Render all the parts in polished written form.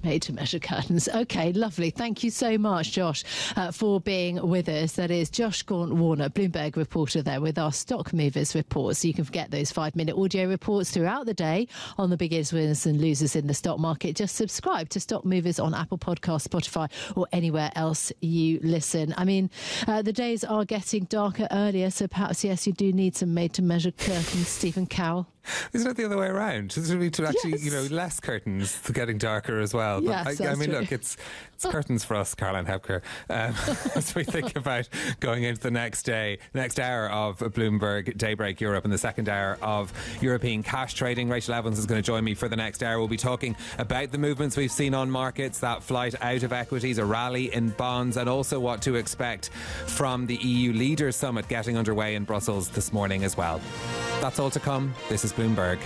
Made-to-measure curtains. OK, lovely. Thank you so much, Josh, for being with us. That is Josh Gaunt-Warner, Bloomberg reporter there with our Stock Movers report. So you can get those 5-minute audio reports throughout the day on the biggest winners and losers in the stock market. Just subscribe to Stock Movers on Apple Podcasts, Spotify or anywhere else you listen. I mean, the days are getting darker earlier, so perhaps, yes, you do need some made-to-measure curtains, Stephen Carroll. Isn't it the other way around? This would be to actually, less curtains, getting darker as well. But I mean, look, it's curtains for us, Caroline Hepker, as we think about going into the next hour of Bloomberg Daybreak Europe and the second hour of European cash trading. Rachel Evans is going to join me for the next hour. We'll be talking about the movements we've seen on markets, that flight out of equities, a rally in bonds, and also what to expect from the EU Leaders Summit getting underway in Brussels this morning as well. That's all to come. This is Bloomberg.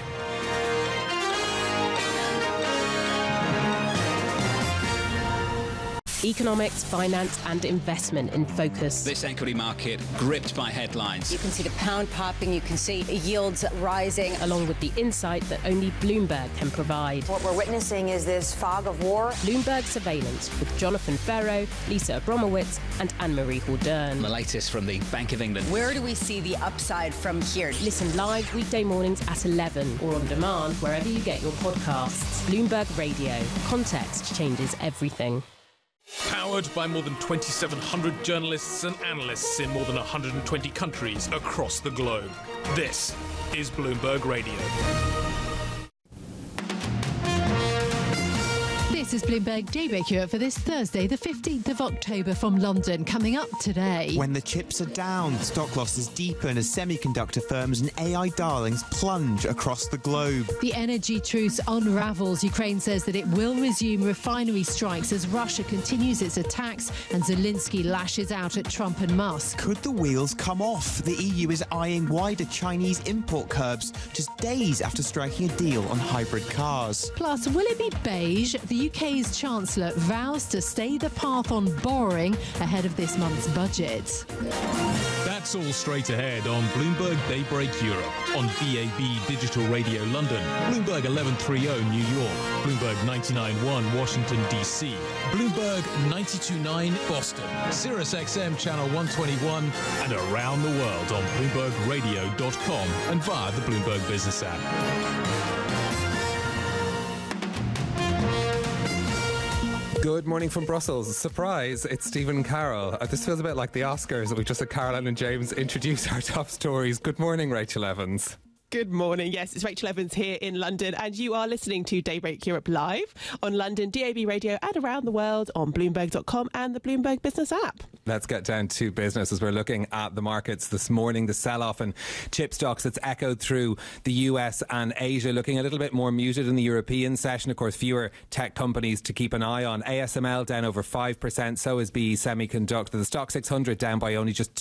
Economics, finance and investment in focus. This equity market gripped by headlines. You can see the pound popping, you can see yields rising. Along with the insight that only Bloomberg can provide. What we're witnessing is this fog of war. Bloomberg Surveillance with Jonathan Ferro, Lisa Abramowitz and Anne-Marie Hordern. The latest from the Bank of England. Where do we see the upside from here? Listen live weekday mornings at 11 or on demand wherever you get your podcasts. Bloomberg Radio. Context changes everything. Powered by more than 2,700 journalists and analysts in more than 120 countries across the globe. This is Bloomberg Radio. This is Bloomberg Daybreak Europe for this Thursday, the 15th of October from London. Coming up today. When the chips are down, stock losses deepen as semiconductor firms and AI darlings plunge across the globe. The energy truce unravels. Ukraine says that it will resume refinery strikes as Russia continues its attacks and Zelensky lashes out at Trump and Musk. Could the wheels come off? The EU is eyeing wider Chinese import curbs just days after striking a deal on hybrid cars. Plus, will it be beige? The UK's Chancellor vows to stay the path on borrowing ahead of this month's budget. That's all straight ahead on Bloomberg Daybreak Europe, on DAB Digital Radio London, Bloomberg 1130 New York, Bloomberg 99.1 Washington DC, Bloomberg 92.9 Boston, Sirius XM Channel 121 and around the world on BloombergRadio.com and via the Bloomberg Business app. Good morning from Brussels. Surprise, it's Stephen Carroll. This feels a bit like the Oscars that we just had Caroline and James introduce our top stories. Good morning, Rachel Evans. Good morning. Yes, it's Rachel Evans here in London and you are listening to Daybreak Europe live on London DAB Radio and around the world on Bloomberg.com and the Bloomberg Business app. Let's get down to business as we're looking at the markets this morning. The sell-off in chip stocks that's echoed through the US and Asia, looking a little bit more muted in the European session. Of course, fewer tech companies to keep an eye on. ASML down over 5%, so is BE Semiconductor. The Stock 600 down by only just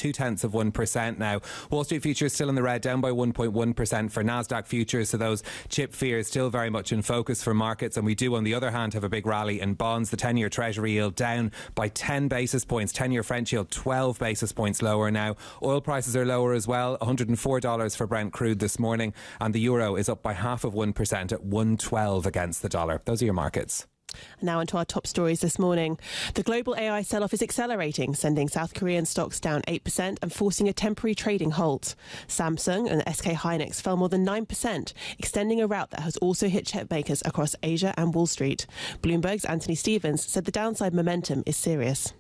0.2% now. Wall Street futures still in the red, down by 1.1%. For Nasdaq futures, so those chip fears still very much in focus for markets. And we do, on the other hand, have a big rally in bonds. The 10-year Treasury yield down by 10 basis points. 10-year French yield 12 basis points lower now. Oil prices are lower as well. $104 for Brent crude this morning, and the euro is up by 0.5% at 112 against the dollar. Those are your markets. Now onto our top stories this morning. The global AI sell-off is accelerating, sending South Korean stocks down 8% and forcing a temporary trading halt. Samsung and SK Hynix fell more than 9%, extending a rout that has also hit chip makers across Asia and Wall Street. Bloomberg's Anthony Stevens said the downside momentum is serious.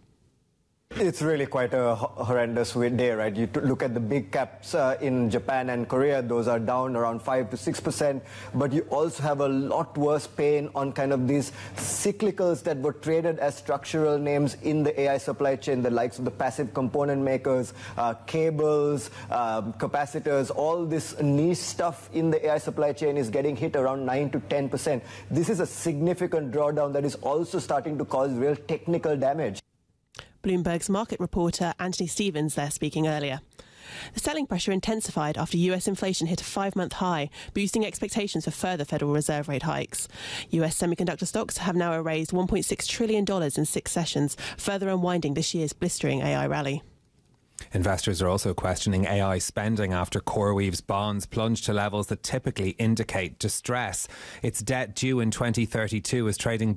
It's really quite a horrendous day, right? You look at the big caps in Japan and Korea, those are down around 5 to 6%, but you also have a lot worse pain on kind of these cyclicals that were traded as structural names in the AI supply chain, the likes of the passive component makers, cables, capacitors, all this niche stuff in the AI supply chain is getting hit around 9 to 10%. This is a significant drawdown that is also starting to cause real technical damage. Bloomberg's market reporter Anthony Stevens there speaking earlier. The selling pressure intensified after US inflation hit a 5-month high, boosting expectations for further Federal Reserve rate hikes. US semiconductor stocks have now erased $1.6 trillion in 6 sessions, further unwinding this year's blistering AI rally. Investors are also questioning AI spending after CoreWeave's bonds plunged to levels that typically indicate distress. Its debt due in 2032 is trading